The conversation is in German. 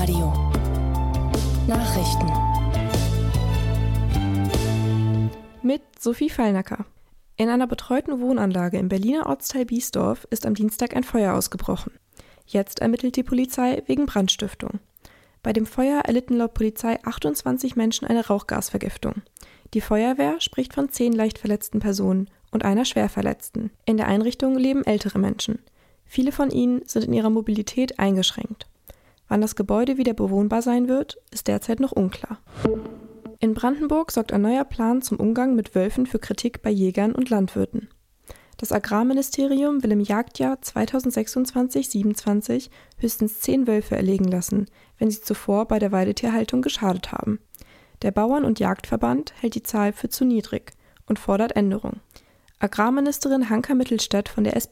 Radio Nachrichten mit Sophie Fallnacker. In einer betreuten Wohnanlage im Berliner Ortsteil Biesdorf ist am Dienstag ein Feuer ausgebrochen. Jetzt ermittelt die Polizei wegen Brandstiftung. Bei dem Feuer erlitten laut Polizei 28 Menschen eine Rauchgasvergiftung. Die Feuerwehr spricht von 10 leicht verletzten Personen und einer Schwerverletzten. In der Einrichtung leben ältere Menschen. Viele von ihnen sind in ihrer Mobilität eingeschränkt. Wann das Gebäude wieder bewohnbar sein wird, ist derzeit noch unklar. In Brandenburg sorgt ein neuer Plan zum Umgang mit Wölfen für Kritik bei Jägern und Landwirten. Das Agrarministerium will im Jagdjahr 2026/27 höchstens 10 Wölfe erlegen lassen, wenn sie zuvor bei der Weidetierhaltung geschadet haben. Der Bauern- und Jagdverband hält die Zahl für zu niedrig und fordert Änderung. Agrarministerin Hanka Mittelstadt von der SPD